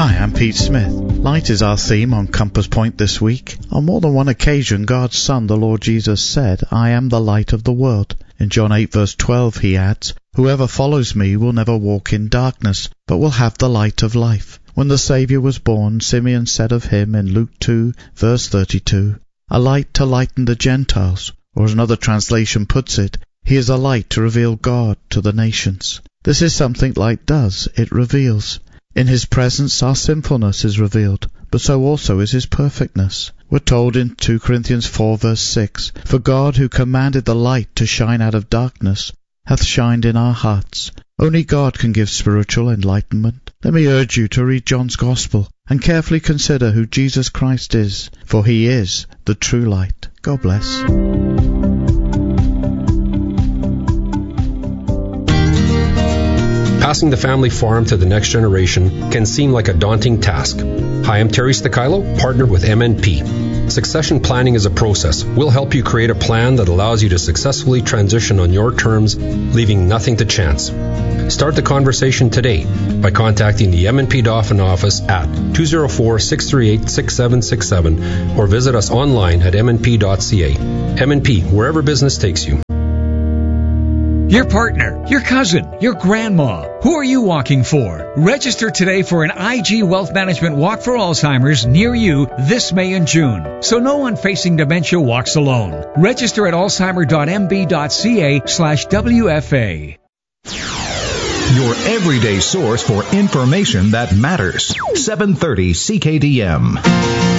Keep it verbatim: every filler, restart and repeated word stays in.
Hi, I'm Pete Smith. Light is our theme on Compass Point this week. On more than one occasion, God's Son, the Lord Jesus, said, I am the light of the world. In John eight verse twelve he adds, Whoever follows me will never walk in darkness, but will have the light of life. When the Saviour was born, Simeon said of him in Luke two verse thirty-two, A light to lighten the Gentiles, or as another translation puts it, He is a light to reveal God to the nations. This is something light does, it reveals. In His presence our sinfulness is revealed, but so also is His perfectness. We're told in two Corinthians four verse six, For God who commanded the light to shine out of darkness hath shined in our hearts. Only God can give spiritual enlightenment. Let me urge you to read John's Gospel and carefully consider who Jesus Christ is, for He is the true light. God bless. Passing the family farm to the next generation can seem like a daunting task. Hi, I'm Terry Sticilo, partner with M N P. Succession planning is a process. We'll help you create a plan that allows you to successfully transition on your terms, leaving nothing to chance. Start the conversation today by contacting the M N P Dauphin office at two oh four, six three eight, six seven six seven or visit us online at m n p dot c a. M N P, wherever business takes you. Your partner, your cousin, your grandma. Who are you walking for? Register today for an I G Wealth Management Walk for Alzheimer's near you this May and June, so no one facing dementia walks alone. Register at alzheimer dot m b dot c a slash w f a. Your everyday source for information that matters. seven thirty C K D M.